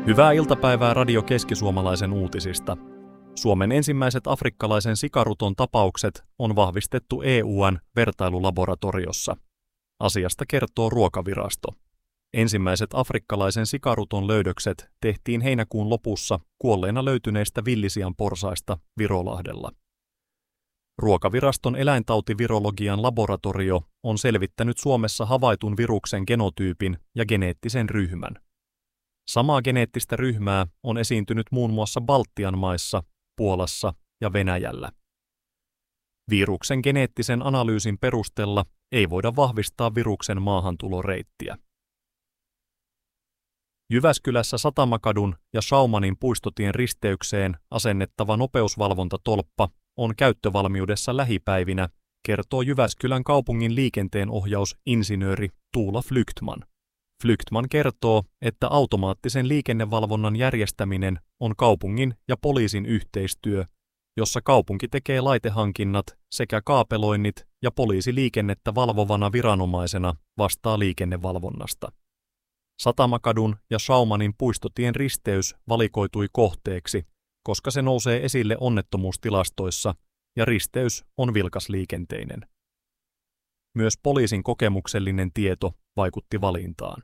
Hyvää iltapäivää Radio Keski-Suomalaisen uutisista. Suomen ensimmäiset afrikkalaisen sikaruton tapaukset on vahvistettu EU:n vertailulaboratoriossa. Asiasta kertoo Ruokavirasto. Ensimmäiset afrikkalaisen sikaruton löydökset tehtiin heinäkuun lopussa kuolleena löytyneistä villisian porsaista Virolahdella. Ruokaviraston eläintautivirologian laboratorio on selvittänyt Suomessa havaitun viruksen genotyypin ja geneettisen ryhmän. Samaa geneettistä ryhmää on esiintynyt muun muassa Baltian maissa, Puolassa ja Venäjällä. Viruksen geneettisen analyysin perusteella ei voida vahvistaa viruksen maahantuloreittiä. Jyväskylässä Satamakadun ja Schaumanin puistotien risteykseen asennettava nopeusvalvontatolppa on käyttövalmiudessa lähipäivinä, kertoo Jyväskylän kaupungin liikenteenohjausinsinööri Tuula Flyktman. Flyktman kertoo, että automaattisen liikennevalvonnan järjestäminen on kaupungin ja poliisin yhteistyö, jossa kaupunki tekee laitehankinnat sekä kaapeloinnit ja poliisi liikennettä valvovana viranomaisena vastaa liikennevalvonnasta. Satamakadun ja Schaumanin puistotien risteys valikoitui kohteeksi, koska se nousee esille onnettomuustilastoissa ja risteys on vilkasliikenteinen. Myös poliisin kokemuksellinen tieto vaikutti valintaan.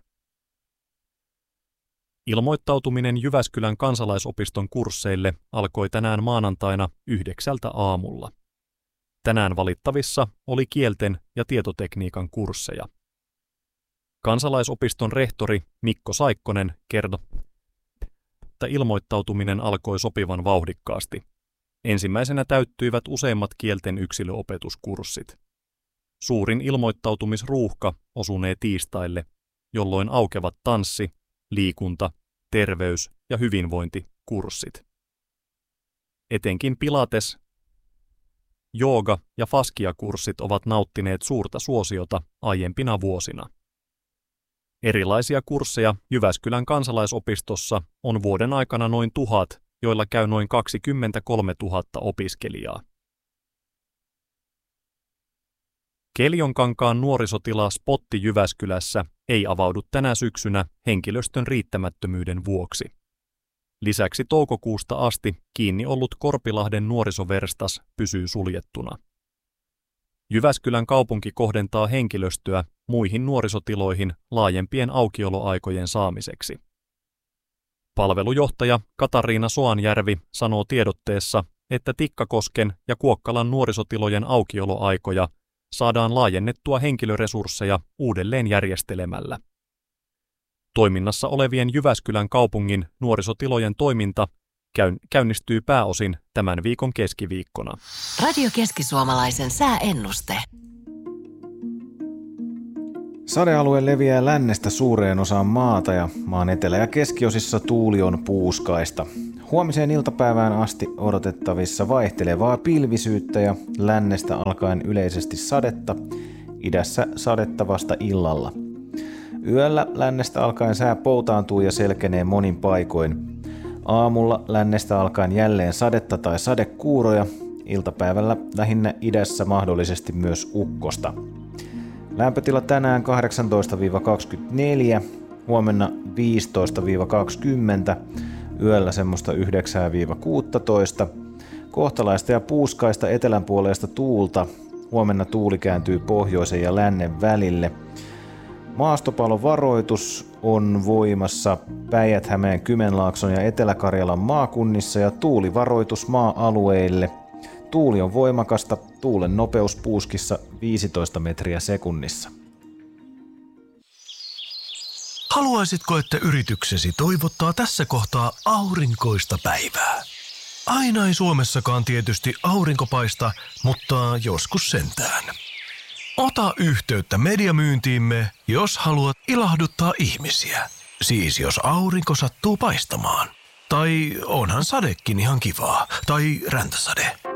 Ilmoittautuminen Jyväskylän kansalaisopiston kursseille alkoi tänään maanantaina 9 aamulla. Tänään valittavissa oli kielten ja tietotekniikan kursseja. Kansalaisopiston rehtori Mikko Saikkonen kertoi, että ilmoittautuminen alkoi sopivan vauhdikkaasti. Ensimmäisenä täyttyivät useimmat kielten yksilöopetuskurssit. Suurin ilmoittautumisruuhka osunee tiistaille, jolloin aukevat tanssi, liikunta, terveys- ja hyvinvointikurssit. Etenkin pilates, jooga- ja faskia-kurssit ovat nauttineet suurta suosiota aiempina vuosina. Erilaisia kursseja Jyväskylän kansalaisopistossa on vuoden aikana noin 1000, joilla käy noin 23 000 opiskelijaa. Keljonkankaan nuorisotila Spotti Jyväskylässä ei avaudu tänä syksynä henkilöstön riittämättömyyden vuoksi. Lisäksi toukokuusta asti kiinni ollut Korpilahden nuorisoverstas pysyy suljettuna. Jyväskylän kaupunki kohdentaa henkilöstöä muihin nuorisotiloihin laajempien aukioloaikojen saamiseksi. Palvelujohtaja Katariina Soanjärvi sanoo tiedotteessa, että Tikkakosken ja Kuokkalan nuorisotilojen aukioloaikoja saadaan laajennettua henkilöresursseja uudelleen järjestelemällä. Toiminnassa olevien Jyväskylän kaupungin nuorisotilojen toiminta käynnistyy pääosin tämän viikon keskiviikkona. Radio Keski-Suomalaisen sääennuste. Sadealue leviää lännestä suureen osaan maata ja maan etelä- ja keskiosissa tuuli on puuskaista. Huomiseen iltapäivään asti odotettavissa vaihtelevaa pilvisyyttä ja lännestä alkaen yleisesti sadetta, idässä sadetta vasta illalla. Yöllä lännestä alkaen sää poutaantuu ja selkenee monin paikoin. Aamulla lännestä alkaen jälleen sadetta tai sadekuuroja, iltapäivällä lähinnä idässä mahdollisesti myös ukkosta. Lämpötila tänään 18-24, huomenna 15-20, yöllä semmoista 9-16, kohtalaista ja puuskaista etelänpuoleista tuulta, huomenna tuuli kääntyy pohjoisen ja lännen välille. Maastopalovaroitus on voimassa Päijät-Hämeen, Kymenlaakson ja Etelä-Karjalan maakunnissa ja tuulivaroitus maa-alueille. Tuuli on voimakasta, tuulen nopeus puuskissa 15 metriä sekunnissa. Haluaisitko, että yrityksesi toivottaa tässä kohtaa aurinkoista päivää? Aina ei Suomessakaan tietysti aurinko paista, mutta joskus sentään. Ota yhteyttä mediamyyntiimme, jos haluat ilahduttaa ihmisiä. Siis jos aurinko sattuu paistamaan. Tai onhan sadekin ihan kivaa. Tai räntäsade.